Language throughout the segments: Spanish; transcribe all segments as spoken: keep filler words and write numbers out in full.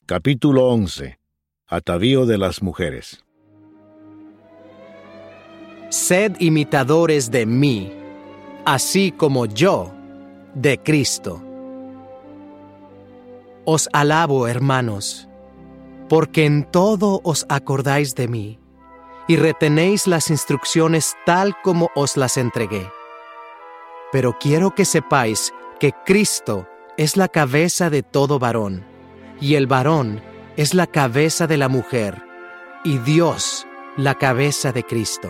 Capítulo once. Atavío de las mujeres. Sed imitadores de mí, así como yo de Cristo. Os alabo, hermanos, porque en todo os acordáis de mí, y retenéis las instrucciones tal como os las entregué. Pero quiero que sepáis que Cristo es la cabeza de todo varón, y el varón es la cabeza de la mujer, y Dios la cabeza de Cristo.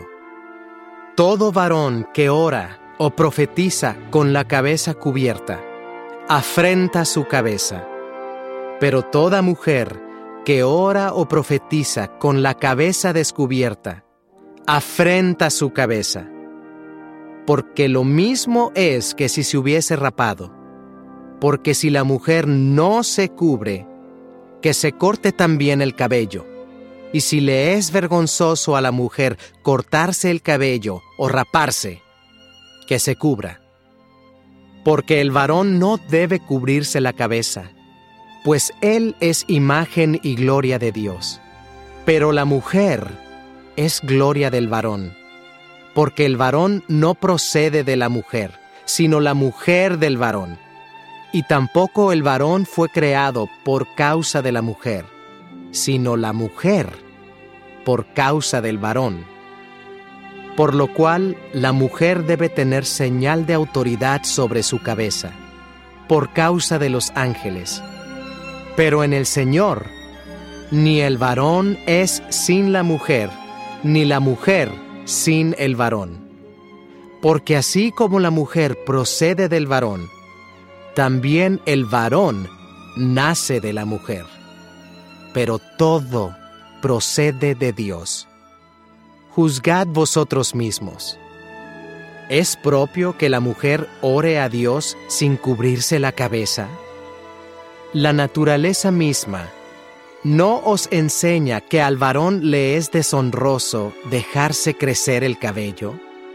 Todo varón que ora o profetiza con la cabeza cubierta, afrenta su cabeza. Pero toda mujer que ora o profetiza con la cabeza descubierta, afrenta su cabeza. Porque lo mismo es que si se hubiese rapado. Porque si la mujer no se cubre, que se corte también el cabello. Y si le es vergonzoso a la mujer cortarse el cabello o raparse, que se cubra. Porque el varón no debe cubrirse la cabeza, pues él es imagen y gloria de Dios. Pero la mujer es gloria del varón, porque el varón no procede de la mujer, sino la mujer del varón. Y tampoco el varón fue creado por causa de la mujer, sino la mujer por causa del varón. Por lo cual la mujer debe tener señal de autoridad sobre su cabeza, por causa de los ángeles. Pero en el Señor, ni el varón es sin la mujer, ni la mujer sin el varón. Porque así como la mujer procede del varón, también el varón nace de la mujer. Pero todo procede de Dios. Juzgad vosotros mismos. ¿Es propio que la mujer ore a Dios sin cubrirse la cabeza? La naturaleza misma ¿no os enseña que al varón le es deshonroso dejarse crecer el cabello?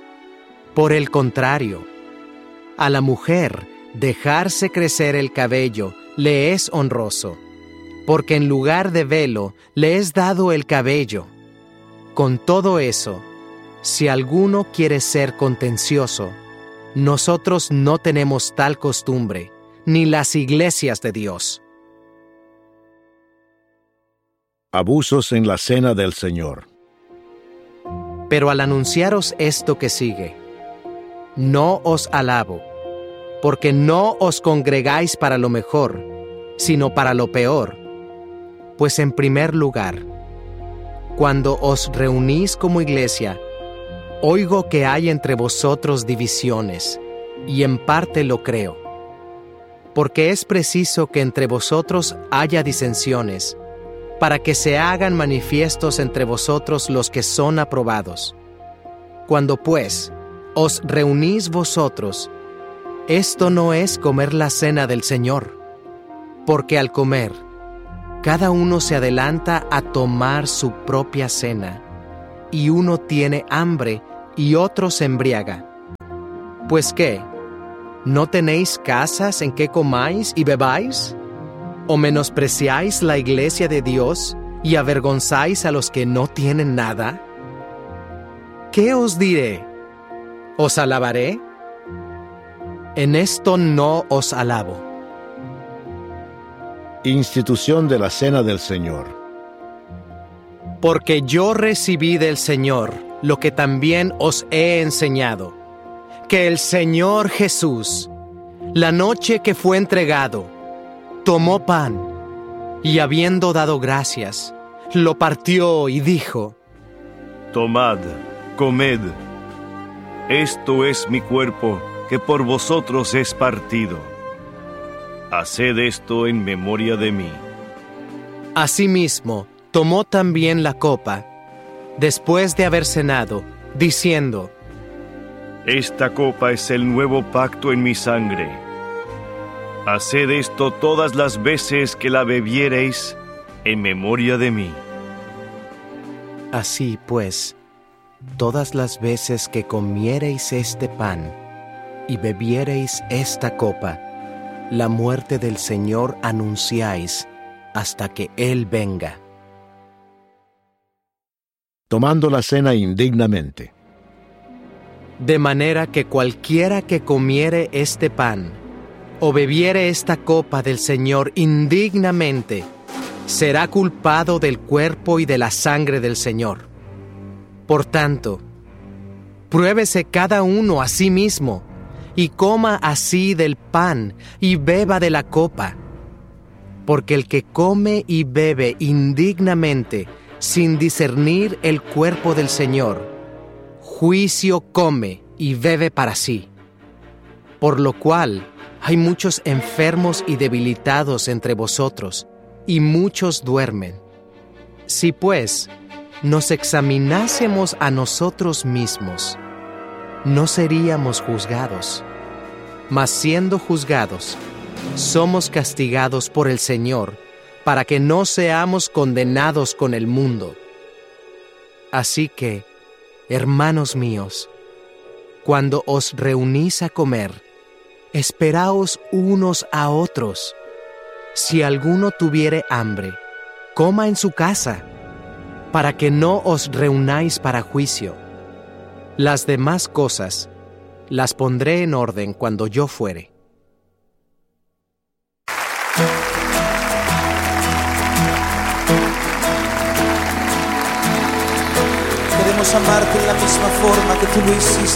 Por el contrario, a la mujer dejarse crecer el cabello le es honroso, porque en lugar de velo le es dado el cabello. Con todo eso, si alguno quiere ser contencioso, nosotros no tenemos tal costumbre, ni las iglesias de Dios. Abusos en la cena del Señor. Pero al anunciaros esto que sigue, no os alabo, porque no os congregáis para lo mejor, sino para lo peor. Pues en primer lugar, cuando os reunís como iglesia, oigo que hay entre vosotros divisiones, y en parte lo creo. Porque es preciso que entre vosotros haya disensiones, para que se hagan manifiestos entre vosotros los que son aprobados. Cuando pues os reunís vosotros, esto no es comer la cena del Señor, porque al comer, cada uno se adelanta a tomar su propia cena, y uno tiene hambre y otro se embriaga. ¿Pues qué? ¿No tenéis casas en que comáis y bebáis? ¿O menospreciáis la iglesia de Dios y avergonzáis a los que no tienen nada? ¿Qué os diré? ¿Os alabaré? En esto no os alabo. Institución de la Cena del Señor. Porque yo recibí del Señor lo que también os he enseñado, que el Señor Jesús, la noche que fue entregado, tomó pan, y habiendo dado gracias, lo partió y dijo: Tomad, comed, esto es mi cuerpo, que por vosotros es partido. Haced esto en memoria de mí. Asimismo, tomó también la copa, después de haber cenado, diciendo: Esta copa es el nuevo pacto en mi sangre. Haced esto todas las veces que la bebiereis en memoria de mí. Así pues, todas las veces que comiereis este pan y bebiereis esta copa, la muerte del Señor anunciáis hasta que Él venga. Tomando la cena indignamente. De manera que cualquiera que comiere este pan o bebiere esta copa del Señor indignamente, será culpado del cuerpo y de la sangre del Señor. Por tanto, pruébese cada uno a sí mismo, y coma así del pan y beba de la copa. Porque el que come y bebe indignamente, sin discernir el cuerpo del Señor, juicio come y bebe para sí. Por lo cual hay muchos enfermos y debilitados entre vosotros, y muchos duermen. Si pues nos examinásemos a nosotros mismos, no seríamos juzgados. Mas siendo juzgados, somos castigados por el Señor, para que no seamos condenados con el mundo. Así que, hermanos míos, cuando os reunís a comer, esperaos unos a otros. Si alguno tuviere hambre, coma en su casa, para que no os reunáis para juicio. Las demás cosas las pondré en orden cuando yo fuere. Queremos amarte en la misma forma que tú lo hiciste.